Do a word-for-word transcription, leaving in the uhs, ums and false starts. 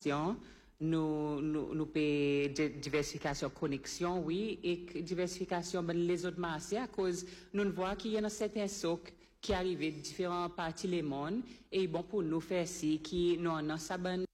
nous nous nous paie diversification connexion oui et diversification ben les autres marchés à cause nous voit qu'il y a un certain soc qui arrive de différentes parties du monde et bon pour nous faire ci qui nous en ça ben